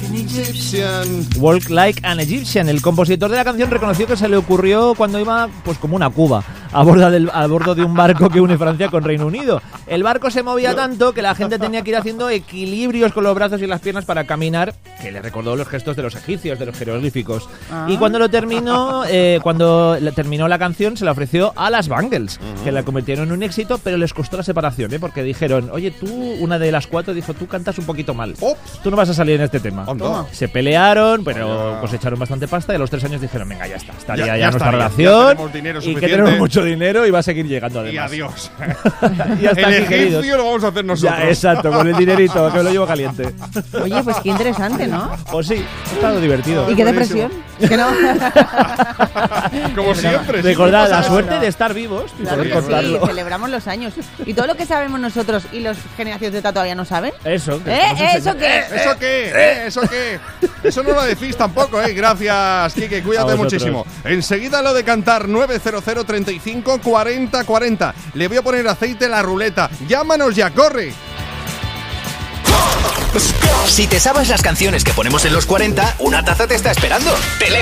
Walk Like an Egyptian. El compositor de la canción reconoció que se le ocurrió cuando iba pues como una cuba a bordo de un barco que une Francia con Reino Unido. El barco se movía tanto que la gente tenía que ir haciendo equilibrios con los brazos y las piernas para caminar, que le recordó los gestos de los egipcios, de los jeroglíficos. Y cuando terminó la canción, se la ofreció a las Bangles, que la convirtieron en un éxito, pero les costó la separación, porque dijeron, oye, tú, una de las cuatro dijo, tú cantas un poquito mal, tú no vas a salir en este tema. Se pelearon, pero cosecharon bastante pasta, y a los 3 años dijeron, venga, ya estaría ya nuestra relación, y que tenemos mucho dinero y va a seguir llegando además. Y adiós. Y hasta el aquí, egipcio lo vamos a hacer nosotros. Ya, exacto, con el dinerito, que me lo llevo caliente. Oye, pues qué interesante, ¿no? Pues sí, ha estado divertido. ¿Y qué depresión? Que no. Como siempre. Recordad la suerte de estar vivos y Claro poder que contarlo. sí, celebramos los años. ¿Y todo lo que sabemos nosotros y las generaciones de todavía no saben? Eso. ¿Eso qué? ¿Eso qué? ¿Eso qué? Eso no lo decís tampoco, ¿eh? Gracias, Quique, cuídate muchísimo. Enseguida lo de cantar, 900 35 40 40. Le voy a poner aceite a la ruleta. Llámanos ya, corre. Si te sabes las canciones que ponemos en los 40, una taza te está esperando.